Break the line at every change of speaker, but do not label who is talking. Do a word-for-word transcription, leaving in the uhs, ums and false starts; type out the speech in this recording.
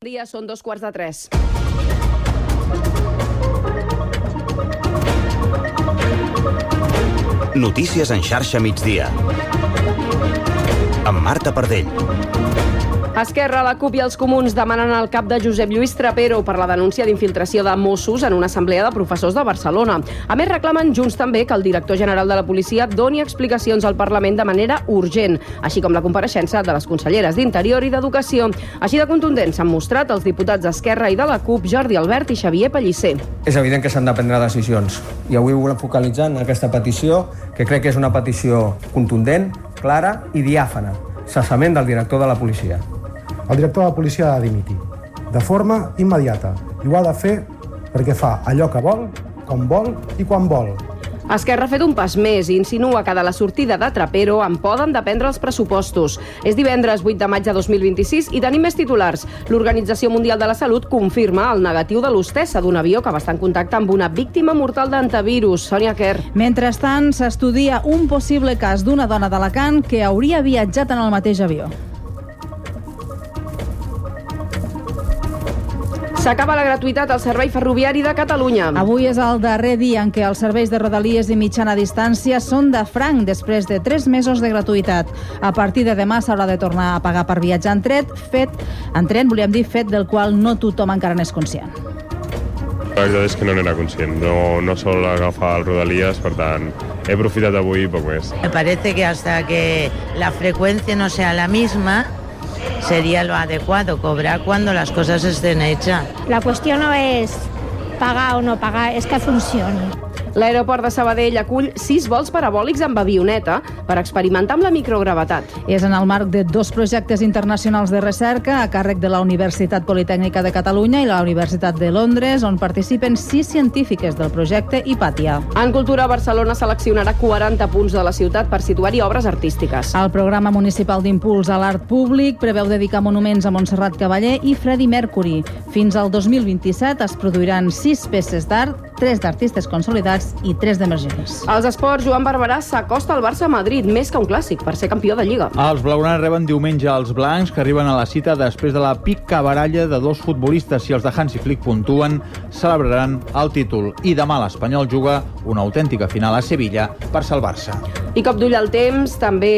dia, són dos quarts de tres.
Notícies en xarxa migdia. Amb Marta Pardell.
Esquerra, la CUP i els Comuns demanen el cap de Josep Lluís Trapero per la denúncia d'infiltració de Mossos en una assemblea de professors de Barcelona. A més, reclamen Junts també que el director general de la policia doni explicacions al Parlament de manera urgent, així com la compareixença de les conselleres d'Interior i d'Educació. Així de contundents s'han mostrat els diputats d'Esquerra i de la CUP, Jordi Albert i Xavier Pellicer.
És evident que s'han de prendre decisions i avui volem focalitzar en aquesta petició, que crec que és una petició contundent, clara i diàfana. Cessament del director de la policia.
El director de la policia ha de dimitir, de forma immediata, i ho ha de fer perquè fa allò que vol, com vol i quan vol.
Esquerra ha fet un pas més i insinua que de la sortida de Trapero en poden dependre els pressupostos. És divendres vuit de maig de dos mil vint-i-sis i tenim més titulars. L'Organització Mundial de la Salut confirma el negatiu de l'hostessa d'un avió que va estar en contacte amb una víctima mortal d'antivirus. Sònia Kerr.
Mentrestant, s'estudia un possible cas d'una dona d'Alacant que hauria viatjat en el mateix avió.
S'acaba la gratuïtat al servei ferroviari de Catalunya.
Avui és el darrer dia en què els serveis de Rodalies i mitjana distància són de franc després de tres mesos de gratuïtat. A partir de demà s'haurà de tornar a pagar per viatjar en tren, fet, en tren, volíem dir, fet del qual no tothom encara n'és conscient.
La veritat és que no n'era conscient, no, no sol agafar el Rodalies, per tant, he aprofitat avui poc més.
Me parece que hasta que la frecuencia no sea la misma, sería lo adecuado, cobrar cuando las cosas estén hechas.
La cuestión no es pagar o no pagar, es que funcioni.
L'aeroport de Sabadell acull sis vols parabòlics amb avioneta per experimentar amb la microgravetat.
És en el marc de dos projectes internacionals de recerca a càrrec de la Universitat Politècnica de Catalunya i la Universitat de Londres, on participen sis científiques del projecte Hipàtia.
En cultura, Barcelona seleccionarà quaranta punts de la ciutat per situar-hi obres artístiques.
El programa municipal d'impuls a l'art públic preveu dedicar monuments a Montserrat Cavaller i Freddie Mercury. Fins al dos mil vint-i-set es produiran sis peces d'art, tres d'artistes consolidats i tres d'emergents.
Als esports, Joan Barberà s'acosta al Barça a Madrid, més que un clàssic, per ser campió de Lliga.
Els blaugranes reben diumenge els blancs, que arriben a la cita després de la picabaralla de dos futbolistes. Si els de Hansi Flick puntuen, celebraran el títol. I demà l'Espanyol juga una autèntica final a Sevilla per salvar-se.
I cop d'ull al temps, també